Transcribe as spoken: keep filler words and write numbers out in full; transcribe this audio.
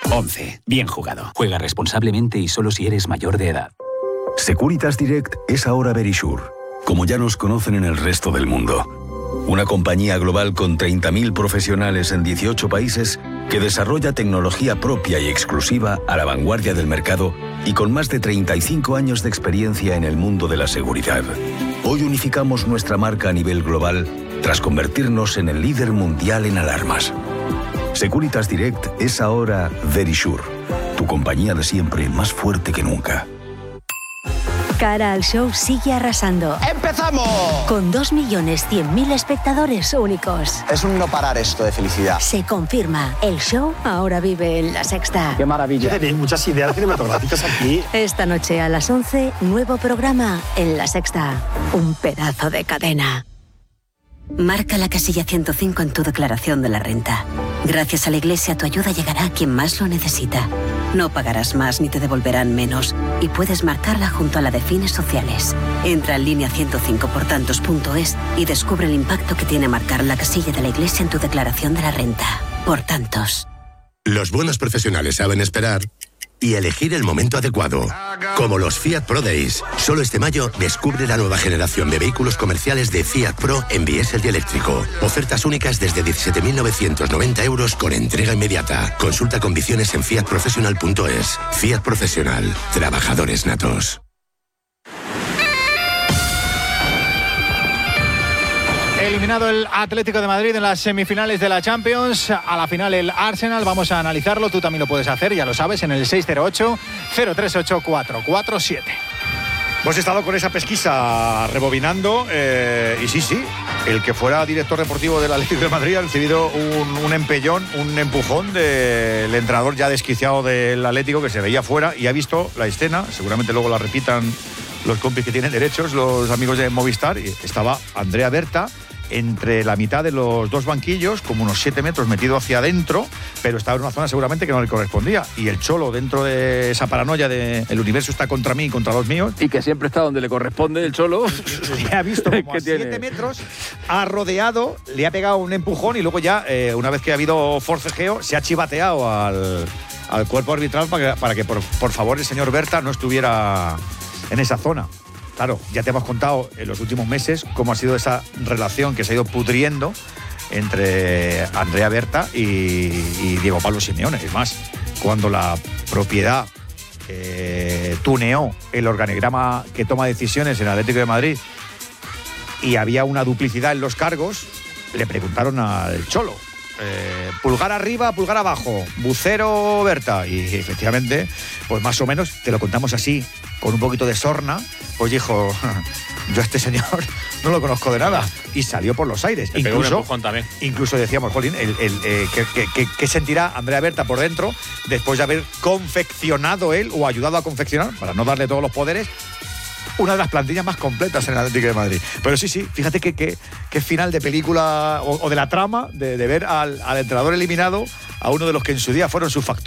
once. Bien jugado. Juega responsablemente y solo si eres mayor de edad. Securitas Direct es ahora Verisure, como ya nos conocen en el resto del mundo. Una compañía global con treinta mil profesionales en dieciocho países que desarrolla tecnología propia y exclusiva a la vanguardia del mercado y con más de treinta y cinco años de experiencia en el mundo de la seguridad. Hoy unificamos nuestra marca a nivel global tras convertirnos en el líder mundial en alarmas. Securitas Direct es ahora Verisure, tu compañía de siempre más fuerte que nunca. Cara al Show sigue arrasando. ¡Empezamos! Con dos millones cien mil espectadores únicos. Es un no parar esto de felicidad. Se confirma, el show ahora vive en La Sexta. ¡Qué maravilla! Tenéis muchas ideas cinematográficas aquí. Esta noche a las once, nuevo programa en La Sexta. Un pedazo de cadena. Marca la casilla ciento cinco en tu declaración de la renta. Gracias a la Iglesia, tu ayuda llegará a quien más lo necesita. No pagarás más ni te devolverán menos. Y puedes marcarla junto a la de fines sociales. Entra en línea ciento cinco por tantos punto es y descubre el impacto que tiene marcar la casilla de la Iglesia en tu declaración de la renta. Por tantos. Los buenos profesionales saben esperar y elegir el momento adecuado. Como los Fiat Pro Days. Solo este mayo descubre la nueva generación de vehículos comerciales de Fiat Pro en diésel y eléctrico. Ofertas únicas desde diecisiete mil novecientos noventa euros con entrega inmediata. Consulta condiciones en fiat professional punto es. Fiat Profesional. Trabajadores natos. Eliminado el Atlético de Madrid en las semifinales de la Champions, a la final el Arsenal, vamos a analizarlo, tú también lo puedes hacer, ya lo sabes, en el seis cero ocho, cero tres ocho cuatro cuatro siete. Hemos estado con esa pesquisa rebobinando eh, y sí, sí, el que fuera director deportivo del Atlético de Madrid ha recibido un, un empellón, un empujón del entrenador ya desquiciado del Atlético que se veía fuera y ha visto la escena, seguramente luego la repitan los compis que tienen derechos, los amigos de Movistar, y estaba Andrea Berta entre la mitad de los dos banquillos, como unos siete metros metido hacia adentro, pero estaba en una zona seguramente que no le correspondía. Y el Cholo, dentro de esa paranoia de el universo está contra mí y contra los míos. Y que siempre está donde le corresponde el Cholo. Le ha visto como a siete metros, ha rodeado, le ha pegado un empujón y luego ya, eh, una vez que ha habido forcejeo, se ha chivateado al, al cuerpo arbitral para que, para que por, por favor, el señor Berta no estuviera en esa zona. Claro, ya te hemos contado en los últimos meses cómo ha sido esa relación que se ha ido pudriendo entre Andrea Berta y, y Diego Pablo Simeone. Es más, cuando la propiedad eh, tuneó el organigrama que toma decisiones en el Atlético de Madrid y había una duplicidad en los cargos, le preguntaron al Cholo, eh, pulgar arriba, pulgar abajo, Bucero Berta, y efectivamente, pues más o menos, te lo contamos así, con un poquito de sorna, pues dijo, yo a este señor no lo conozco de nada, y salió por los aires. Le incluso, pegó un empujón también. Incluso decíamos, jolín, el, el, eh, ¿qué, qué, qué sentirá Andrea Berta por dentro después de haber confeccionado él o ayudado a confeccionar, para no darle todos los poderes, una de las plantillas más completas en el Atlético de Madrid? Pero sí, sí, fíjate que, que, que final de película o, o de la trama de, de ver al, al entrenador eliminado, a uno de los que en su día fueron sus factores